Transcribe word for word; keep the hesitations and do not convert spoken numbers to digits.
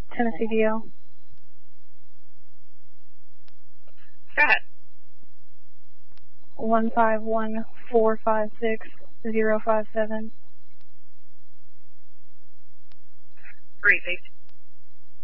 Tennessee D L. Go ahead. One five one four five six zero five seven. Great, thanks.